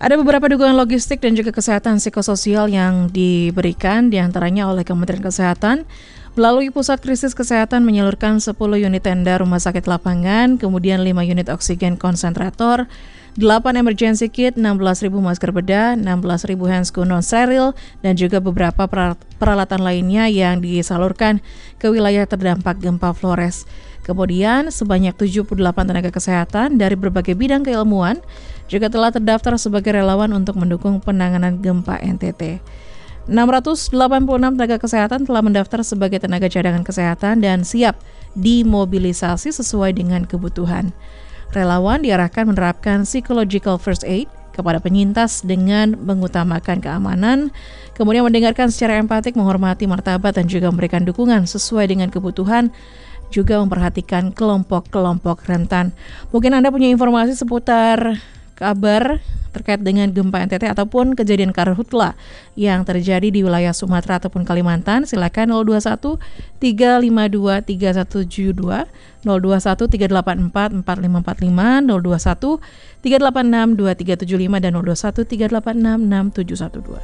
Ada beberapa dukungan logistik dan juga kesehatan psikososial yang diberikan diantaranya oleh Kementerian Kesehatan melalui Pusat Krisis Kesehatan menyalurkan 10 unit tenda rumah sakit lapangan, kemudian 5 unit oksigen konsentrator, 8 emergency kit, 16.000 masker bedah, 16.000 handscoon non-steril, dan juga beberapa peralatan lainnya yang disalurkan ke wilayah terdampak gempa Flores. Kemudian sebanyak 78 tenaga kesehatan dari berbagai bidang keilmuan juga telah terdaftar sebagai relawan untuk mendukung penanganan gempa NTT. 686 tenaga kesehatan telah mendaftar sebagai tenaga cadangan kesehatan dan siap dimobilisasi sesuai dengan kebutuhan. Relawan diarahkan menerapkan psychological first aid kepada penyintas dengan mengutamakan keamanan, kemudian mendengarkan secara empatik, menghormati martabat dan juga memberikan dukungan sesuai dengan kebutuhan, juga memperhatikan kelompok-kelompok rentan. Mungkin Anda punya informasi seputar kabar terkait dengan gempa NTT ataupun kejadian karhutla yang terjadi di wilayah Sumatera ataupun Kalimantan, silakan 021 352 3172, 021 384 4545, 021 386 2375 dan 021 386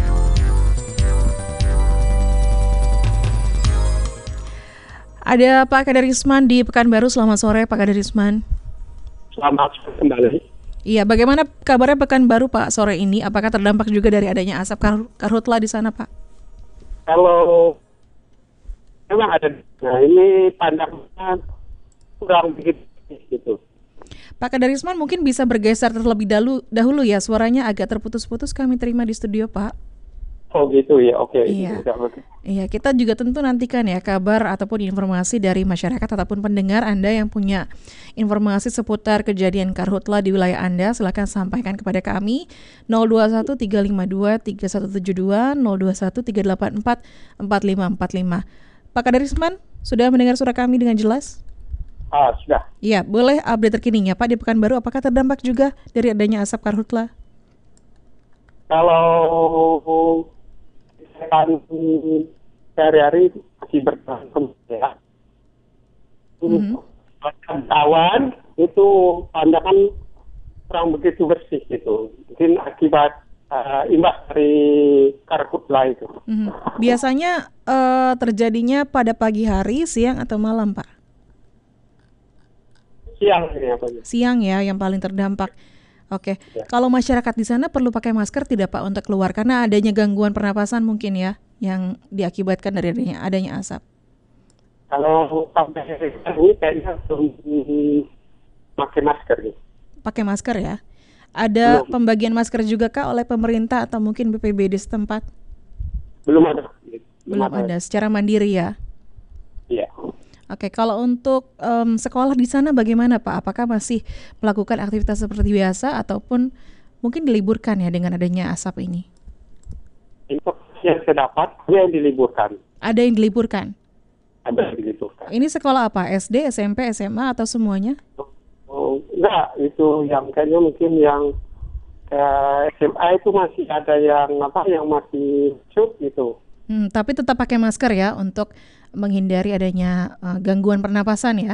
6712. Ada Pak Kaderisman di Pekanbaru. Selamat sore Pak Kaderisman. Selamat sore kembali. Iya, bagaimana kabarnya Pekanbaru Pak sore ini? Apakah terdampak juga dari adanya asap karhutla di sana Pak? Kalau memang ada, nah ini pandangannya kurang begitu gitu. Pak Kaderisman mungkin bisa bergeser terlebih dahulu ya, suaranya agak terputus-putus kami terima di studio Pak. Oh gitu ya, oke. Iya. Iya, kita juga tentu nantikan ya kabar ataupun informasi dari masyarakat ataupun pendengar Anda yang punya informasi seputar kejadian karhutla di wilayah Anda, silakan sampaikan kepada kami 021 352 3172, 021 384 4545. Pak Kaderisman, sudah mendengar suara kami dengan jelas? Sudah. Iya, boleh update terkininya Pak di Pekanbaru, apakah terdampak juga dari adanya asap karhutla? Kalau sehari-hari masih bertahan ya. Kawan itu pandangan kurang begitu bersih gitu. Mungkin akibat imbas dari karhutla itu. Biasanya terjadinya pada pagi hari, siang atau malam Pak? Siang ini apa? Siang ya, yang paling terdampak. Oke, ya. Kalau masyarakat di sana perlu pakai masker tidak Pak untuk keluar karena adanya gangguan pernapasan mungkin ya yang diakibatkan dari adanya asap? Kalau sampai ini kayaknya belum pakai masker nih. Pakai masker ya? Ada pembagian masker juga Kak oleh pemerintah atau mungkin BPBD setempat? Belum ada. Belum ada. Secara mandiri ya? Iya. Oke, kalau untuk sekolah di sana bagaimana Pak? Apakah masih melakukan aktivitas seperti biasa ataupun mungkin diliburkan ya dengan adanya asap ini? Informasi yang saya dapat ada yang diliburkan. Ada yang diliburkan? Ada yang diliburkan. Ini sekolah apa? SD, SMP, SMA atau semuanya? Enggak, itu yang kayaknya mungkin yang SMA itu masih ada yang masih shoot gitu. Tapi tetap pakai masker ya untuk menghindari adanya gangguan pernapasan ya?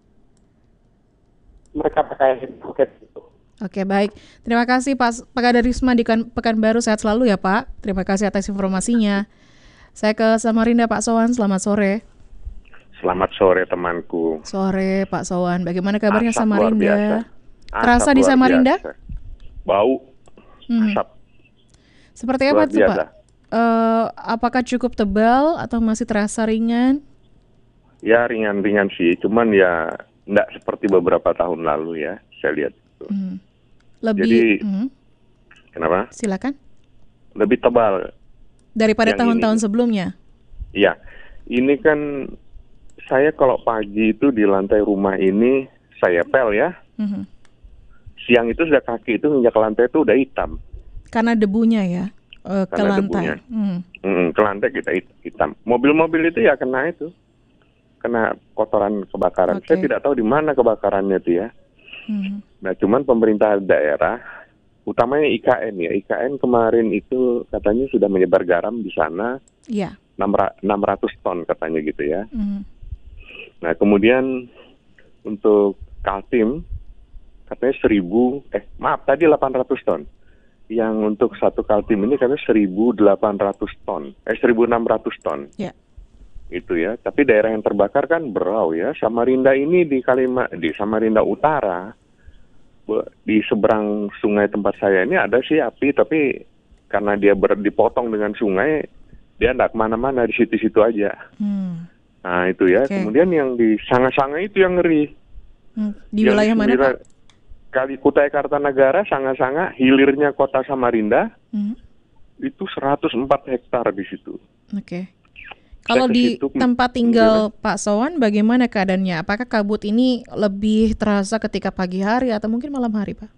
Mereka pakai jaket gitu. Oke, baik. Terima kasih Pak Kaderisman di Pekanbaru. Sehat selalu ya Pak. Terima kasih atas informasinya. Saya ke Samarinda Pak Sowan. Selamat sore. Selamat sore temanku. Sore Pak Sowan. Bagaimana kabarnya asap Samarinda? Terasa di Samarinda? Biasa. Bau. Asap. Seperti apa tuh Pak? Apakah cukup tebal atau masih terasa ringan? Ya ringan-ringan sih, cuman ya enggak seperti beberapa tahun lalu ya, saya lihat. Lebih. Kenapa? Silakan. Lebih tebal. Daripada tahun-tahun sebelumnya? Iya, ini kan saya kalau pagi itu di lantai rumah ini saya pel ya. Siang itu sudah kaki itu hingga ke lantai itu udah hitam. Karena debunya ya? Ke lantai. Ke lantai kita hitam. Mobil-mobil itu ya kena itu, kena kotoran kebakaran. Saya tidak tahu di mana kebakarannya itu ya. Nah, cuman pemerintah daerah, utamanya IKN ya. IKN kemarin itu katanya sudah menyebar garam di sana. Iya. 600 ton katanya gitu ya. Nah, kemudian untuk Kaltim katanya 800 ton. yang untuk satu Kaltim ini karena 1.800 ton, 1.600 ton. Ya. Itu ya. Tapi daerah yang terbakar kan Berau ya. Samarinda ini di Samarinda Utara, di seberang sungai tempat saya ini ada sih api, tapi karena dia dipotong dengan sungai, dia tidak kemana-mana, di situ-situ aja. Nah itu ya. Kemudian yang di Sanga-Sanga itu yang ngeri. Di wilayah mana, Pak? Kutai Kartanegara, Sanga-Sanga, hilirnya kota Samarinda, itu 104 hektar di situ. Oke. Kalau di tempat tinggal Pak Sowan, bagaimana keadaannya? Apakah kabut ini lebih terasa ketika pagi hari atau mungkin malam hari, Pak?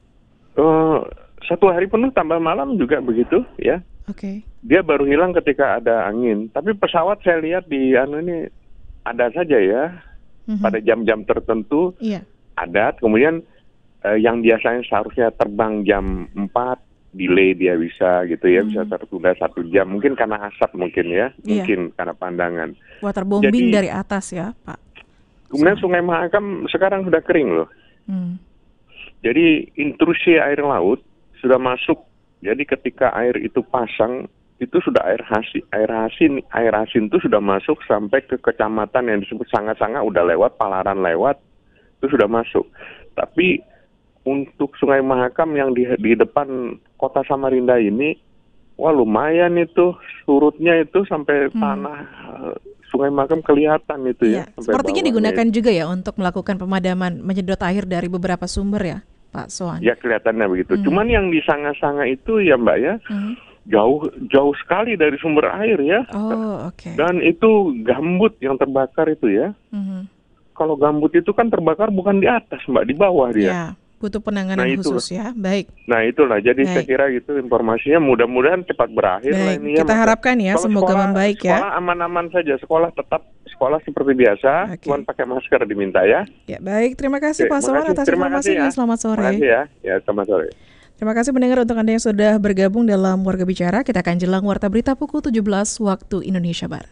Satu hari penuh tambah malam juga begitu, ya. Oke. Dia baru hilang ketika ada angin. Tapi pesawat saya lihat di ini ada saja ya, pada jam-jam tertentu ada. Kemudian yang biasanya seharusnya terbang jam 4, delay dia bisa gitu ya, bisa tertunda 1 jam. Mungkin karena asap mungkin ya, mungkin karena pandangan. Waterbombing dari atas ya, Pak. Kemudian Sungai Mahakam sekarang sudah kering loh. Jadi intrusi air laut sudah masuk. Jadi ketika air itu pasang, itu sudah air asin itu sudah masuk sampai ke kecamatan yang disebut Sanga-Sanga, udah lewat, Palaran lewat, itu sudah masuk. Tapi untuk Sungai Mahakam yang di depan kota Samarinda ini, wah lumayan itu surutnya itu sampai tanah Sungai Mahakam kelihatan itu ya. Sepertinya digunakan juga ya untuk melakukan pemadaman menyedot air dari beberapa sumber ya, Pak Sowan. Ya kelihatannya begitu. Cuman yang di Sanga-Sanga itu ya Mbak ya, jauh sekali dari sumber air ya. Dan itu gambut yang terbakar itu ya. Kalau gambut itu kan terbakar bukan di atas Mbak, di bawah dia. Ya. Butuh penanganan khusus ya, baik. Nah itulah, jadi saya kira gitu informasinya, mudah-mudahan cepat berakhir lah ini ya. Kita harapkan ya, semoga membaik ya. Sekolah aman-aman saja, sekolah seperti biasa, cuman pakai masker diminta ya. Ya baik, terima kasih Pak Sowan atas informasinya, selamat sore. Terima kasih ya, selamat sore. Terima kasih pendengar untuk Anda yang sudah bergabung dalam Warga Bicara. Kita akan jelang Warta Berita pukul 17 waktu Indonesia Barat.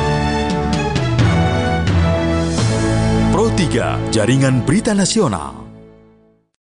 Pro 3, Jaringan Berita Nasional.